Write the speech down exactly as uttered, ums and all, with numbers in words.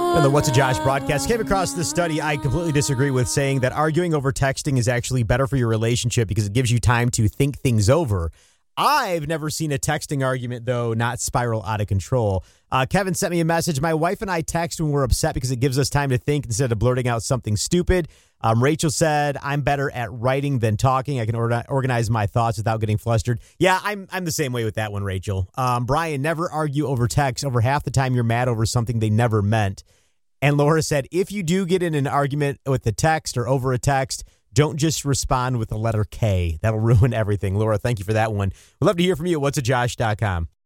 On the What's a Josh broadcast, came across this study I completely disagree with, saying that arguing over texting is actually better for your relationship because it gives you time to think things over. I've never seen a texting argument, though, not spiral out of control. Uh, Kevin sent me a message. My wife and I text when we're upset because it gives us time to think instead of blurting out something stupid. Um, Rachel said, I'm better at writing than talking. I can or- organize my thoughts without getting flustered. Yeah, I'm I'm the same way with that one, Rachel. Um, Brian, never argue over text. Over half the time, you're mad over something they never meant. And Laura said, if you do get in an argument with the text or over a text, don't just respond with the letter K. That'll ruin everything. Laura, thank you for that one. We'd love to hear from you at what's a josh dot com.